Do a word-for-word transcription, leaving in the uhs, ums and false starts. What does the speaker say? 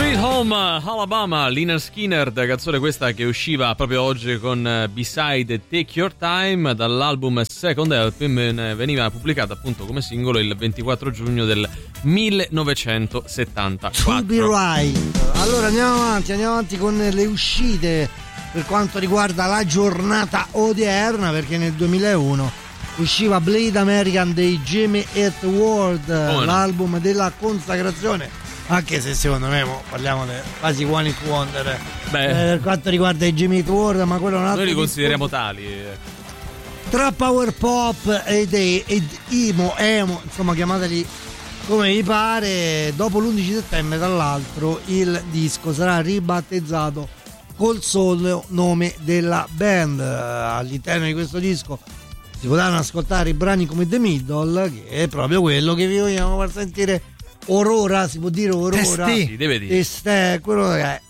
Sweet Home Alabama, Lynyrd Skynyrd, canzone questa che usciva proprio oggi con B-side Take Your Time dall'album Second Helping, veniva pubblicata appunto come singolo il ventiquattro giugno del millenovecentosettantaquattro. To be right. Allora andiamo avanti, andiamo avanti con le uscite per quanto riguarda la giornata odierna, perché nel duemilauno usciva Blade American dei Jimmy Eat World, oh, l'album no. della consacrazione. Anche se secondo me mo, parliamo di quasi One Hit Wonder Beh, eh, per quanto riguarda i Jimmy Eat World, ma quello è un altro. Noi li consideriamo tali. Tra power pop ed, ed emo, emo, insomma chiamateli come vi pare. Dopo l'undici settembre, tra l'altro, il disco sarà ribattezzato col solo nome della band. All'interno di questo disco si potranno ascoltare i brani come The Middle, che è proprio quello che vi vogliamo far sentire. Aurora, si può dire Aurora? Testi. Si deve dire. Testi, quello che è